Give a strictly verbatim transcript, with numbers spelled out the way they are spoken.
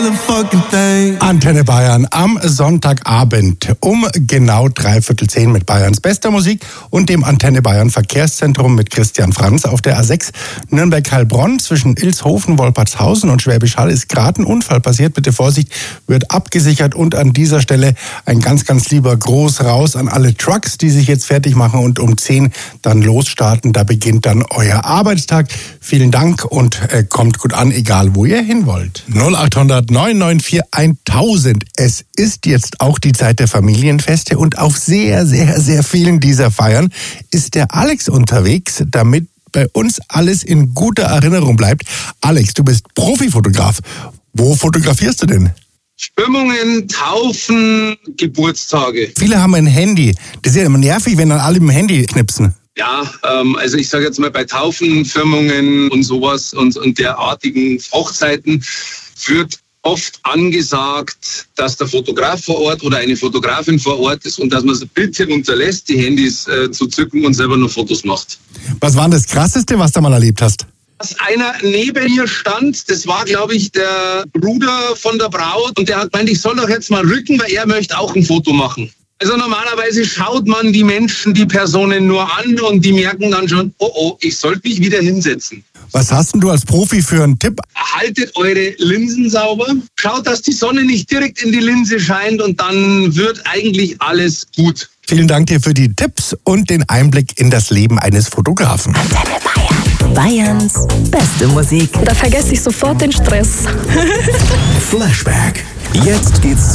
Antenne Bayern am Sonntagabend um genau dreiviertel zehn mit Bayerns bester Musik und dem Antenne Bayern Verkehrszentrum mit Christian Franz auf der A sechs Nürnberg-Heilbronn zwischen Ilshofen, Wolpertshausen und Schwäbisch Hall ist gerade ein Unfall passiert. Bitte Vorsicht, wird abgesichert und an dieser Stelle ein ganz, ganz lieber Gruß raus an alle Trucks, die sich jetzt fertig machen und um zehn dann losstarten. Da beginnt dann euer Arbeitstag. Vielen Dank und äh, kommt gut an, egal wo ihr hin wollt. null achthundert neun neun vier tausend. Es ist jetzt auch die Zeit der Familienfeste und auf sehr, sehr, sehr vielen dieser Feiern ist der Alex unterwegs, damit bei uns alles in guter Erinnerung bleibt. Alex, du bist Profifotograf. Wo fotografierst du denn? Stimmungen, Taufen, Geburtstage. Viele haben ein Handy. Das ist ja immer nervig, wenn dann alle mit dem Handy knipsen. Ja, ähm, also ich sage jetzt mal bei Taufen, Firmungen und sowas und, und derartigen Hochzeiten wird oft angesagt, dass der Fotograf vor Ort oder eine Fotografin vor Ort ist und dass man es bitte unterlässt, die Handys äh, zu zücken und selber nur Fotos macht. Was war das Krasseste, was du mal erlebt hast? Dass einer neben mir stand, das war, glaube ich, der Bruder von der Braut und der hat gemeint, ich soll doch jetzt mal rücken, weil er möchte auch ein Foto machen. Also normalerweise schaut man die Menschen, die Personen nur an und die merken dann schon, oh oh, ich sollte mich wieder hinsetzen. Was hast denn du als Profi für einen Tipp? Haltet eure Linsen sauber, schaut, dass die Sonne nicht direkt in die Linse scheint und dann wird eigentlich alles gut. Vielen Dank dir für die Tipps und den Einblick in das Leben eines Fotografen. Antenne Bayern. Bayerns beste Musik. Da vergesse ich sofort den Stress. Flashback. Jetzt geht's